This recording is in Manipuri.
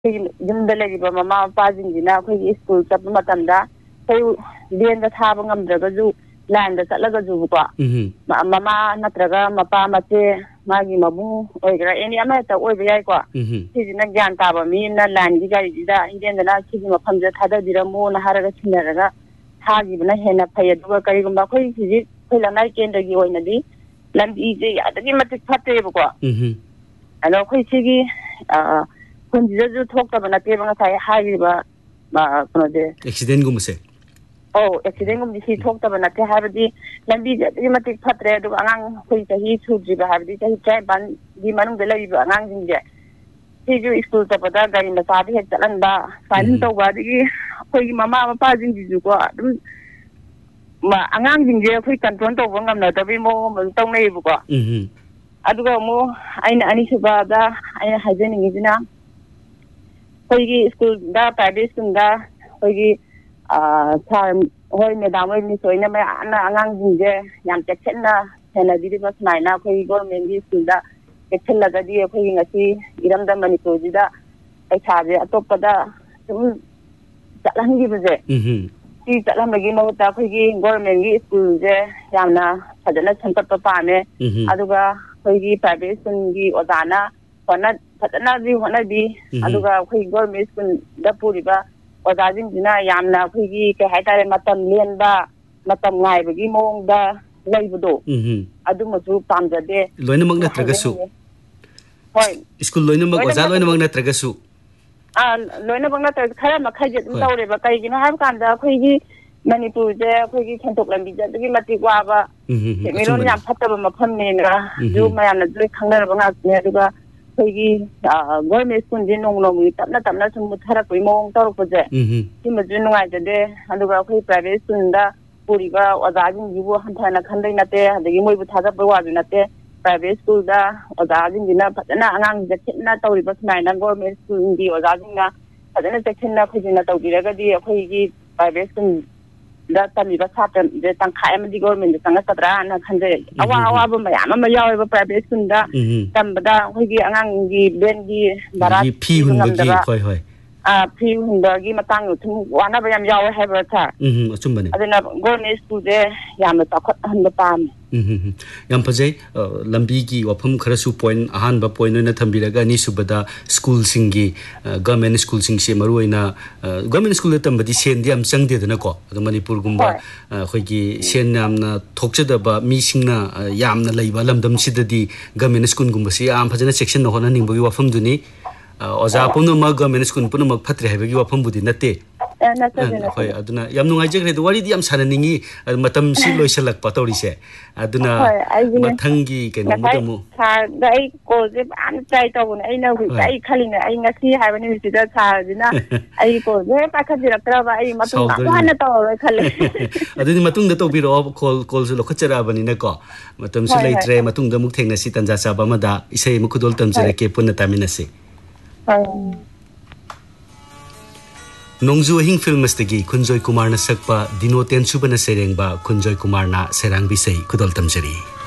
yumda leriba mama mapajingina akhoi school chappa matamda kai den da thaba ngamdragazu land da chatlaga-ju ko mama natraga mapa mate magi mabu oigra eni amata oiba yai ko sijina gyan taba mi na land gi gari da iden da na sigi mafamja thada diramo na haraga sinaraga thagi bana hena phaya duga kari gumba khoi siji khoi lanai kendagi oina di lambi je adagi matik phatte ko ano khoi sigi kunjiju thokta bana te banga sai haiba ba kono de accident gumse accident gum si thokta bana te habdi lambi je adagi matik phatre du angang khoi sahi chudri ba habdi sahi chai ban di manung de lai ba angang jing je siju school ta pada gari na sabi het chalan ba fain to ba di khoi mama mapa jing ji ko dum ma angang jing je khoi control to bangam na tabi mo tong nei bu ko aduga mo aina ani suba da aina hajeni ngidina khoi school da private school da khoi sar hoi madam ni soina ma angang jing je yam chekna hena di bas naina khoi government gi school da chekla ga di khoi ngasi iram da manipur ji da ai saje atopada sum chalang gi buje ti chalam gi mo ta khoi gi government gi school je yamna phajana sankat pa pame aduga khoi gi private school gi odana hona phajana ji hona di aduga khoi government school da puriba odajin dina yamna khoi gi ke haitare matam lenba matam ngai bagi mong da leibudo adu masu pamjade loinamak natragasu hoi school loinamak oja loinamak natragasu loinamak natra khara makhai je dum tawre ba kai gina har kan da khoi gi manipur je khoi gi khentok lambi je dagi mati wa ba meron yam phattaba mafam ne na ju mayam na ju khangna ba nga ne aduga khoi gi government school je nong nong mi tapna sum muthara koi mong tor ko je ti ma ju nungai jade aduga khoi private school da puriba odajin gi bo hanthana khandai nate adagi moi bu thaja ba wa ju nate private school da odajin gina phajana angang je khitna tawriba sunai na government school gi odajin na phajana chekhinna khojina tawbiraga di khoi gi private school da taliba satan de tangkhai amadi government tanga sadra na khanje awa ba mayam ma yawe ba private school da tambada khoi gi angang gi ben gi barat gi phi hungi hoi phi hundagi matang thum wana ba yam yawe hai ba tha achumbane adena government school de yam ta khat han ba pam yam phajai lambi gi wafam khara su point ahan ba point na thambiraga ni subada school singi government school sing se maruina government school tambadi sen diam changde dana ko manipur gumba khoi gi sen namna thokchada ba mi singna yamna leiba lamdam sidadi government school gumba si am phajana section no hona ningba gi wafam duni oja puno mag government school puno mag phatre habagi wafam budi nate hoi aduna yam nungai jegre do wari di yam sananingi matam si loisalak patori se aduna mathangi ke no mudamu sa dai ko je an trai to bun ai na hu ai khalina ai ngasi ha bani wi da sa dina ai ko je pa kha jira tra ba ai matung ka hana to khale aduni matung da to biro call su lokhachara bani na ko matam si leitre matung da muk thengna si tanja sa ba ma da isai mu khudol tamjare ke punna tamina se Nongju hing film stagi Kunjoy Kumar na sakpa Dino Ten Subana serengba Kunjoy Kumar na serang bisai kudol tamjari